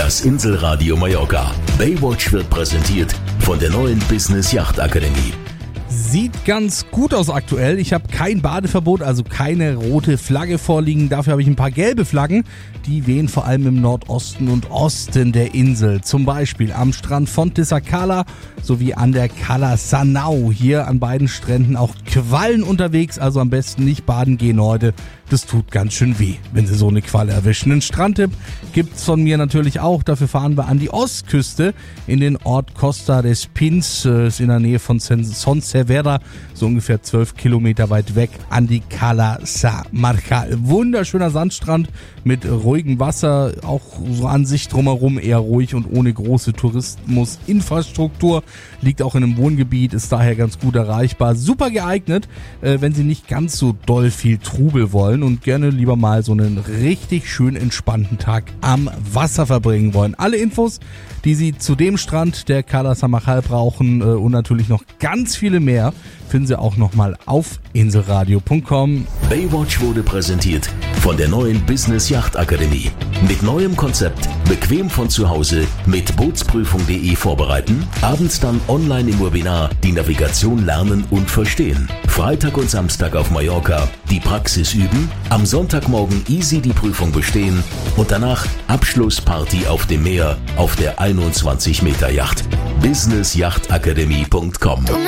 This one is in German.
Das Inselradio Mallorca. Baywatch wird präsentiert von der neuen Business Yacht Akademie. Sieht ganz gut aus aktuell. Ich habe kein Badeverbot, also keine rote Flagge vorliegen. Dafür habe ich ein paar gelbe Flaggen. Die wehen vor allem im Nordosten und Osten der Insel. Zum Beispiel am Strand Fonte Sacala sowie an der Cala Sanau. Hier an beiden Stränden auch Quallen unterwegs, also am besten nicht baden gehen heute. Das tut ganz schön weh, wenn Sie so eine Qualle erwischen. Einen Strandtipp gibt's von mir natürlich auch. Dafür fahren wir an die Ostküste in den Ort Costa des Pins. Ist in der Nähe von Son Servera, so ungefähr 12 Kilometer weit weg, an die Cala Sa Marcal. Wunderschöner Sandstrand mit ruhigem Wasser, auch so an sich drumherum eher ruhig und ohne große Tourismusinfrastruktur. Liegt auch in einem Wohngebiet, ist daher ganz gut erreichbar. Super geeignet, wenn Sie nicht ganz so doll viel Trubel wollen und gerne lieber mal so einen richtig schön entspannten Tag am Wasser verbringen wollen. Alle Infos, die Sie zu dem Strand der Cala Sa Marcal brauchen und natürlich noch ganz viele mehr, finden Sie auch nochmal auf inselradio.com. Baywatch wurde präsentiert von der neuen Business Yacht Akademie. Mit neuem Konzept, bequem von zu Hause, mit Bootsprüfung.de vorbereiten, abends dann online im Webinar die Navigation lernen und verstehen. Freitag und Samstag auf Mallorca die Praxis üben, am Sonntagmorgen easy die Prüfung bestehen und danach Abschlussparty auf dem Meer auf der 21 Meter Yacht. businessyachtakademie.com